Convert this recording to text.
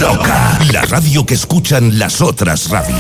Loca, la radio que escuchan las otras radios.